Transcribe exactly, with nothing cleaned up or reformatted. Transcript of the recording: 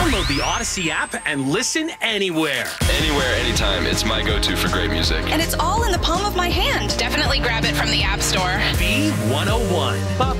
Download the Odyssey app and listen anywhere. Anywhere, anytime. It's my go-to for great music. And it's all in the palm of my hand. Definitely grab it from the App Store. B one oh one.